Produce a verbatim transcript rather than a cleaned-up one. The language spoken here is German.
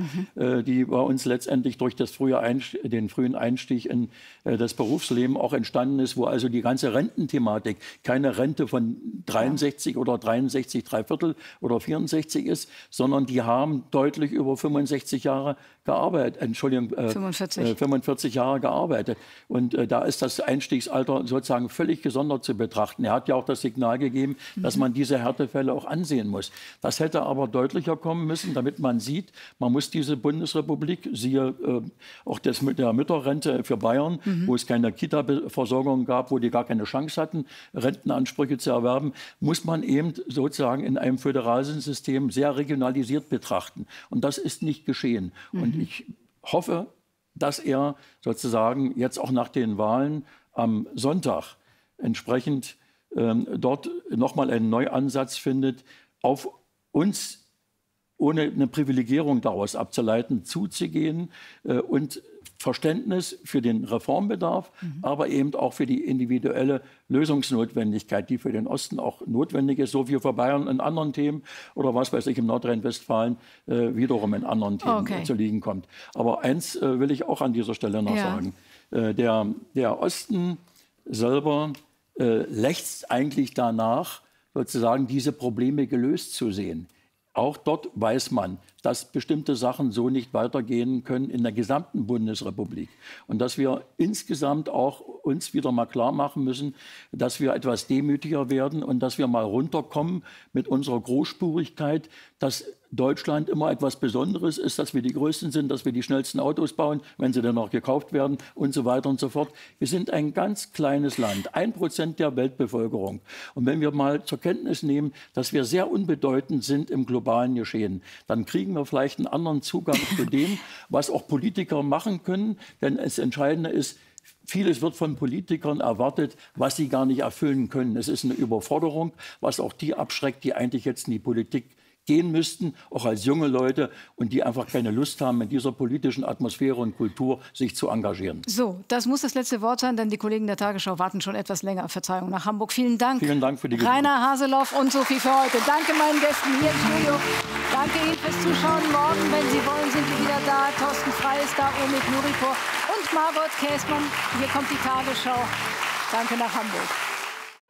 mhm. äh, die bei uns letztendlich durch das frühe Einstieg, den frühen Einstieg in äh, das Berufsleben auch entstanden ist, wo also die ganze Rententhematik keine Rente von dreiundsechzig ja. oder dreiundsechzig, drei Viertel oder vierundsechzig ist, sondern die haben deutlich über fünfundsechzig Jahre gearbeitet, Entschuldigung, äh, fünfundvierzig. Äh, fünfundvierzig Jahre gearbeitet. Und äh, da ist das Einstiegsalter sozusagen völlig gesondert zu betrachten. Er hat ja auch das Signal gegeben, mhm. dass man diese Härtefälle auch ansehen muss. Das hätte aber deutlicher kommen müssen, damit man sieht, man muss diese Bundesrepublik, siehe äh, auch das mit der Mütterrente für Bayern, mhm. wo es keine Kita-Versorgung gab, wo die gar keine Chance hatten, Rentenansprüche zu erwerben, muss man eben sozusagen in einem föderalen System sehr regionalisiert betrachten. Und das ist nicht geschehen. Mhm. Und ich hoffe, dass er sozusagen jetzt auch nach den Wahlen am Sonntag entsprechend ähm, dort nochmal einen Neuansatz findet, auf uns, ohne eine Privilegierung daraus abzuleiten, zuzugehen äh, und Verständnis für den Reformbedarf, mhm. aber eben auch für die individuelle Lösungsnotwendigkeit, die für den Osten auch notwendig ist, so wie für Bayern in anderen Themen oder was weiß ich, im Nordrhein-Westfalen äh, wiederum in anderen Themen okay. zu liegen kommt. Aber eins äh, will ich auch an dieser Stelle noch ja. sagen. Äh, der, der Osten selber äh, lechzt eigentlich danach, sozusagen diese Probleme gelöst zu sehen. Auch dort weiß man, dass bestimmte Sachen so nicht weitergehen können in der gesamten Bundesrepublik. Und dass wir insgesamt auch uns wieder mal klar machen müssen, dass wir etwas demütiger werden und dass wir mal runterkommen mit unserer Großspurigkeit, dass Deutschland immer etwas Besonderes ist, dass wir die Größten sind, dass wir die schnellsten Autos bauen, wenn sie dann noch gekauft werden und so weiter und so fort. Wir sind ein ganz kleines Land, ein Prozent der Weltbevölkerung. Und wenn wir mal zur Kenntnis nehmen, dass wir sehr unbedeutend sind im globalen Geschehen, dann kriegen wir vielleicht einen anderen Zugang zu dem, was auch Politiker machen können. Denn das Entscheidende ist, vieles wird von Politikern erwartet, was sie gar nicht erfüllen können. Es ist eine Überforderung, was auch die abschreckt, die eigentlich jetzt in die Politik gehen müssten, auch als junge Leute, und die einfach keine Lust haben, in dieser politischen Atmosphäre und Kultur sich zu engagieren. So, das muss das letzte Wort sein, denn die Kollegen der Tagesschau warten schon etwas länger. Verzeihung nach Hamburg. Vielen Dank. Vielen Dank für die Geduld. Rainer Haseloff und Sophie für heute. Danke meinen Gästen hier im Studio. Danke Ihnen fürs Zuschauen. Morgen, wenn Sie wollen, sind wir wieder da. Thorsten Frey ist da, Omid Nuripur und Margot Käßmann. Hier kommt die Tagesschau. Danke nach Hamburg.